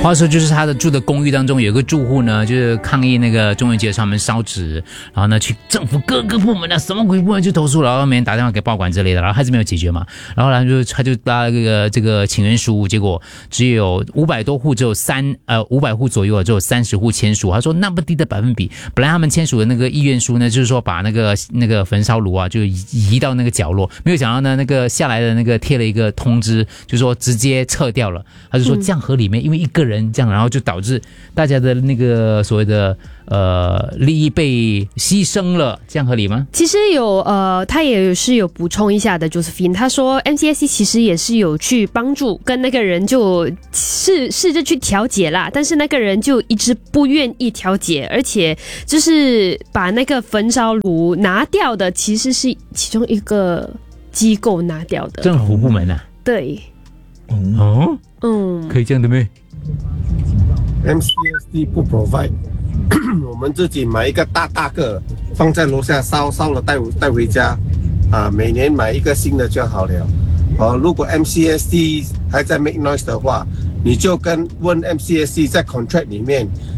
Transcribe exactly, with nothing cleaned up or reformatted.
话说就是他的住的公寓当中有一个住户呢，就是抗议那个中元节上门烧纸，然后呢去政府各个部门的什么鬼部门去投诉，然后没人打电话给报馆之类的，然后还是没有解决嘛。然后呢就他就拉这个这个请愿书，结果只有五百多户，只有三呃五百户左右，只有三十户签署。他说那么低的百分比，本来他们签署的那个意愿书呢，就是说把那个那个焚烧炉啊就移到那个角落，没有想到呢那个下来的那个贴了一个通知，就说直接撤掉了。他就说这样合理没？因为一个人这样，然后就导致大家的那个所谓的呃利益被牺牲了，这样合理吗？ 其实有呃，他也是有补充一下的 ，Josephine， 他说 M C S C 其实也是有去帮助跟那个人就试试着去调解啦，但是那个人就一直不愿意调解，而且就是把那个焚烧炉拿掉的，其实是其中一个机构拿掉的， 政府部门啊。 对， 哦， 嗯， 可以这样的咩 ？M C S D 不 provide， 我们自己买一个大大个，放在楼下烧，烧了带带回家，啊，每年买一个新的就好了。哦，如果 M C S D 还在 make noise 的话，你就跟问 M C S D 在 contract 里面